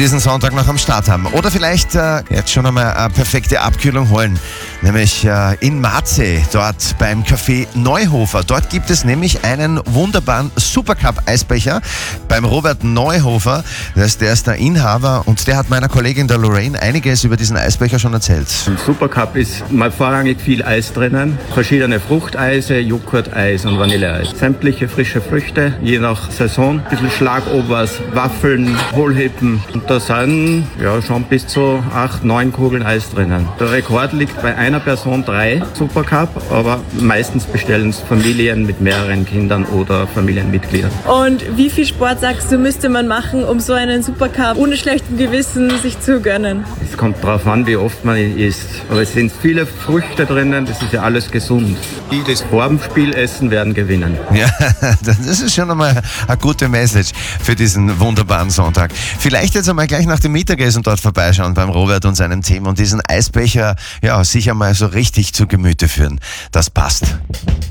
diesen Sonntag noch am Start haben. Oder vielleicht jetzt schon einmal eine perfekte Abkühlung holen. Nämlich in Marzee, dort beim Café Neuhofer. Dort gibt es nämlich einen wunderbaren Supercup-Eisbecher beim Robert Neuhofer. Der ist der Inhaber und der hat meiner Kollegin der Lorraine einiges über diesen Eisbecher schon erzählt. Im Supercup ist mal vorrangig viel Eis drinnen. Verschiedene Fruchteise, Joghurteis und Vanilleeis. Sämtliche frische Früchte, je nach Saison. Ein bisschen Schlagobers, Waffeln, Hohlhippen. Und da sind schon bis zu 8, 9 Kugeln Eis drinnen. Der Rekord liegt bei einer Person 3 Supercup, aber meistens bestellen es Familien mit mehreren Kindern oder Familienmitgliedern. Und wie viel Sport, sagst du, müsste man machen, um so einen Supercup ohne schlechtem Gewissen sich zu gönnen? Es kommt darauf an, wie oft man ihn isst. Aber es sind viele Früchte drinnen, das ist ja alles gesund. Die das vor dem Spiel essen, werden gewinnen. Ja, das ist schon einmal eine gute Message für diesen wunderbaren Sonntag. Vielleicht jetzt einmal gleich nach dem Mittagessen dort vorbeischauen beim Robert und seinem Team und diesen Eisbecher sich einmal so richtig zu Gemüte führen. Das passt.